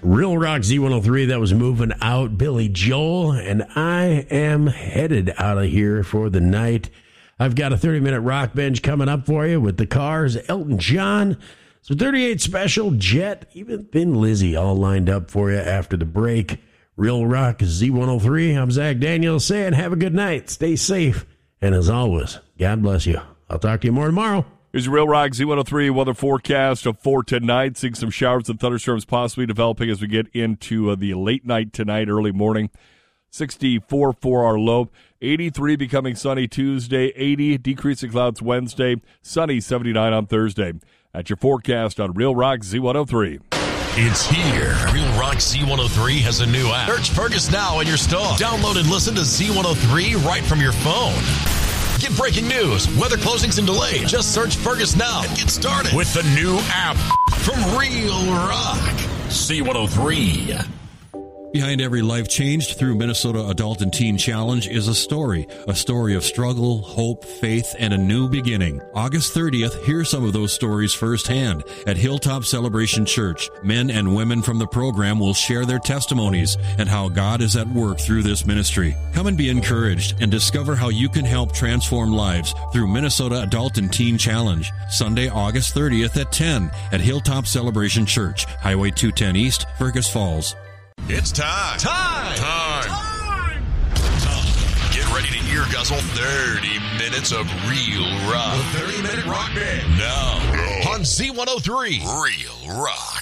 Real Rock Z103, that was Moving Out, Billy Joel, and I am headed out of here for the night. I've got a 30-minute rock bench coming up for you with the Cars, Elton John, some 38 Special, Jet, even Thin Lizzy, all lined up for you after the break. Real Rock Z103, I'm Zach Daniels saying have a good night, stay safe, and as always, God bless you. I'll talk to you more tomorrow. Here's your Real Rock Z103 weather forecast for tonight. Seeing some showers and thunderstorms possibly developing as we get into the late night tonight, early morning. 64 for our low. 83 becoming sunny Tuesday. 80 decreasing clouds Wednesday. Sunny 79 on Thursday. That's your forecast on Real Rock Z103. It's here. Real Rock Z103 has a new app. Search Fergus now in your store. Download and listen to Z103 right from your phone. Get breaking news, weather closings, and delays. Just search Fergus now and get started with the new app from Real Rock Z103. Behind every life changed through Minnesota Adult and Teen Challenge is a story of struggle, hope, faith, and a new beginning. August 30th, hear some of those stories firsthand at Hilltop Celebration Church. Men and women from the program will share their testimonies and how God is at work through this ministry. Come and be encouraged and discover how you can help transform lives through Minnesota Adult and Teen Challenge. Sunday, August 30th at 10 at Hilltop Celebration Church, Highway 210 East, Fergus Falls. It's time. Time. Get ready to ear guzzle 30 minutes of real rock. The 30-minute rock band. Now on Z103, Real Rock.